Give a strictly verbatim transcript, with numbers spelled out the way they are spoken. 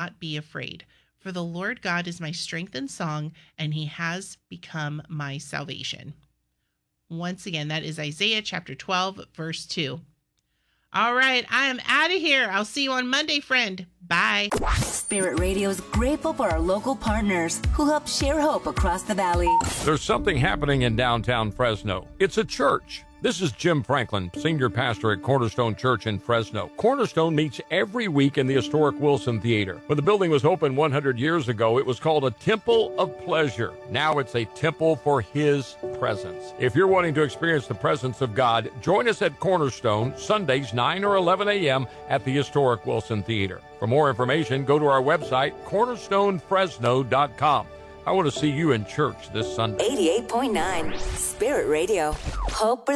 not be afraid, for the Lord God is my strength and song, and he has become my salvation. Once again, that is Isaiah chapter twelve, verse two. All right, I am out of here. I'll see you on Monday, friend. Bye. Spirit Radio is grateful for our local partners who help share hope across the valley. There's something happening in downtown Fresno. It's a church. This is Jim Franklin, senior pastor at Cornerstone Church in Fresno. Cornerstone meets every week in the historic Wilson Theater. When the building was opened one hundred years ago, it was called a Temple of Pleasure. Now it's a temple for His presence. If you're wanting to experience the presence of God, join us at Cornerstone, Sundays, nine or eleven a.m. at the historic Wilson Theater. For more information, go to our website, cornerstone fresno dot com. I want to see you in church this Sunday. eighty-eight point nine Spirit Radio. Hope for